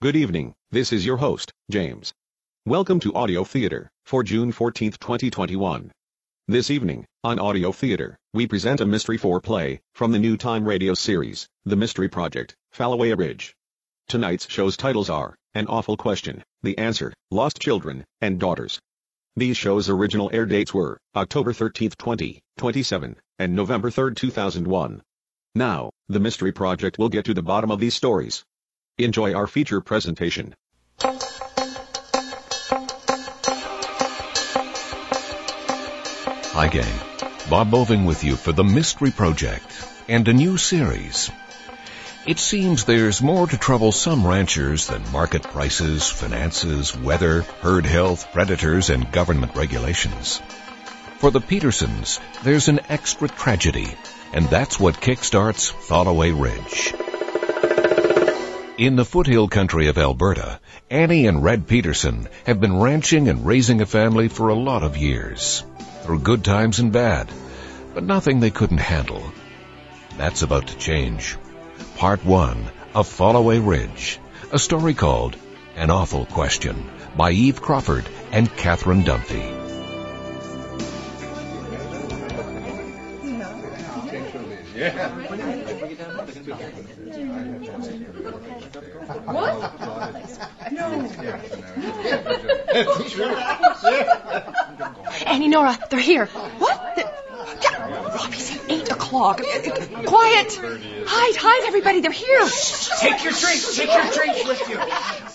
Good evening, this is your host, James. Welcome to Audio Theater, for June 14, 2021. This evening, on Audio Theater, we present a mystery foreplay, from the new Time radio series, The Mystery Project, Falloway Ridge. Tonight's show's titles are, An Awful Question, The Answer, Lost Children, and Daughters. These shows' original air dates were, October 13, 2027, and November 3, 2001. Now, The Mystery Project will get to the bottom of these stories. Enjoy our feature presentation. Hi gang, Bob Boving with you for The Mystery Project and a new series. It seems there's more to trouble some ranchers than market prices, finances, weather, herd health, predators, and government regulations. For the Petersons, there's an extra tragedy, and that's what kickstarts Falloway Ridge. In the foothill country of Alberta, Annie and Red Peterson have been ranching and raising a family for a lot of years, through good times and bad, but nothing they couldn't handle. That's about to change. Part 1 of Falloway Ridge, a story called An Awful Question by Eve Crawford and Catherine Dunphy. What? No. Annie, Nora, they're here. What? Robbie said 8 o'clock. Quiet. Hide, everybody. They're here. Take your drinks with you.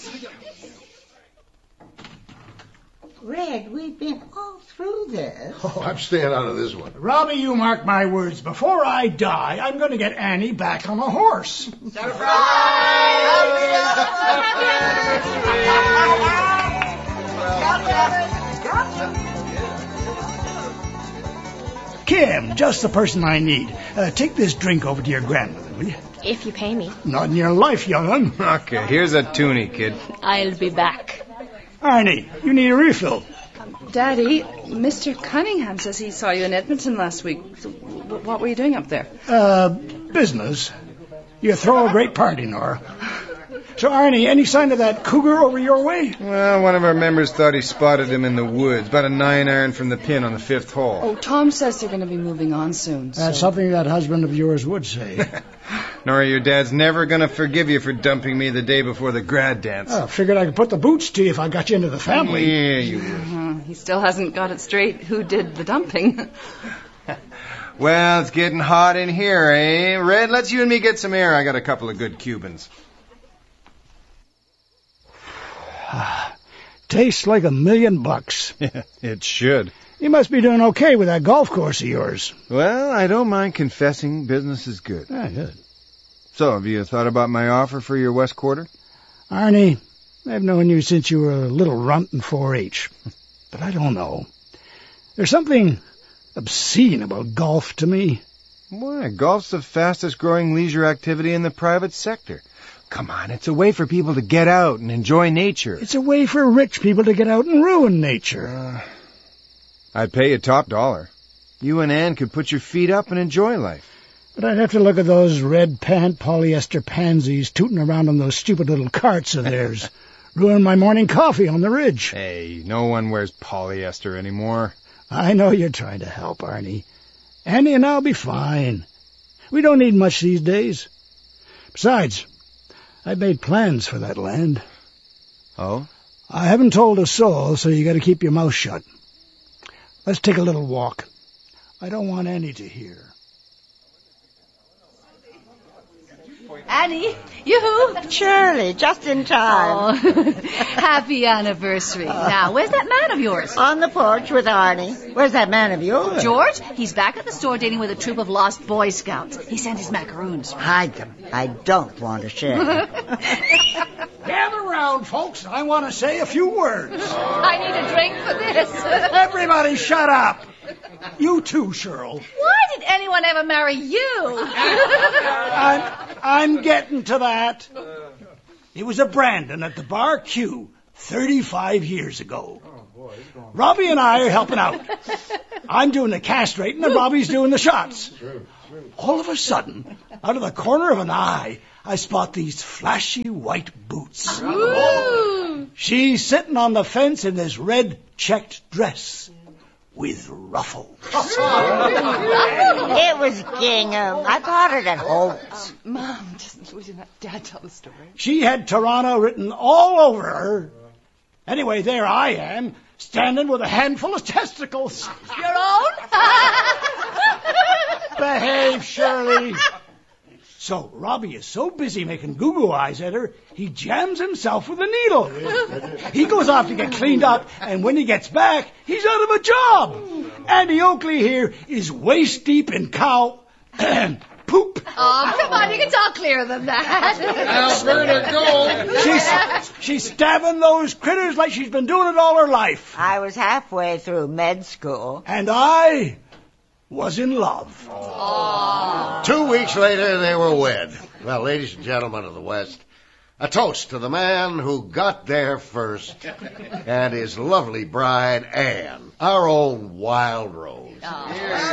Red, we've been all through this. Oh, I'm staying out of this one. Robbie, you mark my words. Before I die, I'm going to get Annie back on a horse. Kim, just the person I need. Take this drink over to your grandmother, will you? If you pay me. Not in your life, young'un. Okay, here's a toonie, kid. I'll be back. Arnie, you need a refill. Daddy, Mr. Cunningham says he saw you in Edmonton last week. So what were you doing up there? Business. You throw a great party, Nora. So, Arnie, any sign of that cougar over your way? Well, one of our members thought he spotted him in the woods, about a 9-iron from the pin on the 5th hole. Oh, Tom says they're going to be moving on soon. That's something that husband of yours would say. Nora, your dad's never going to forgive you for dumping me the day before the grad dance. I figured I could put the boots to you if I got you into the family. Yeah, you would. He still hasn't got it straight who did the dumping. Well, it's getting hot in here, eh? Red, let's you and me get some air. I got a couple of good Cubans. Tastes like $1,000,000. It should. You must be doing okay with that golf course of yours. Well, I don't mind confessing business is good. Good. So, have you thought about my offer for your West Quarter? Arnie, I've known you since you were a little runt in 4-H. But I don't know. There's something obscene about golf to me. Why? Golf's the fastest growing leisure activity in the private sector. Come on, it's a way for people to get out and enjoy nature. It's a way for rich people to get out and ruin nature. I'd pay you top dollar. You and Ann could put your feet up and enjoy life. But I'd have to look at those red pant polyester pansies tooting around on those stupid little carts of theirs. Ruin my morning coffee on the ridge. Hey, no one wears polyester anymore. I know you're trying to help, Arnie. Annie and I'll be fine. We don't need much these days. Besides, I've made plans for that land. Oh? I haven't told a soul, so you got to keep your mouth shut. Let's take a little walk. I don't want Annie to hear. Annie, yoo-hoo. Shirley, just in time. Oh, happy anniversary. Now, where's that man of yours? On the porch with Arnie. Where's that man of yours? George, he's back at the store dating with a troop of lost Boy Scouts. He sent his macaroons. Hide them. I don't want to share. Gather round, folks. I want to say a few words. I need a drink for this. Everybody shut up. You too, Cheryl. Why did anyone ever marry you? I'm getting to that. It was a Brandon at the Bar Q 35 years ago. Robbie and I are helping out. I'm doing the castrating and Robbie's doing the shots. All of a sudden, out of the corner of an eye, I spot these flashy white boots. Ooh. She's sitting on the fence in this red checked dress with ruffles. It was gingham. I bought it at Holt's. Mom, just let Dad tell the story. She had Toronto written all over her. Anyway, there I am, standing with a handful of testicles. Your own? Behave, Shirley. So Robbie is so busy making goo-goo eyes at her, he jams himself with a needle. He goes off to get cleaned up, and when he gets back, he's out of a job. Andy Oakley here is waist deep in cow poop. Oh, come on, you can talk clearer than that. Alberta, go! She's stabbing those critters like she's been doing it all her life. I was halfway through med school. And I was in love. 2 weeks later, they were wed. Well, ladies and gentlemen of the West, a toast to the man who got there first and his lovely bride, Anne, our own Wild Rose.